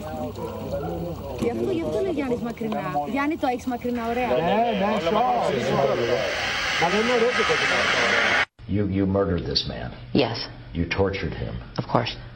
Γι' αυτό είναι Γιάννης μακρινά. Γιάννη, το έχεις μακρινά, ωραία. Ναι, μα δεν είναι ωραίο το κομμάτι. You murdered this man. Yes, You tortured him. of course.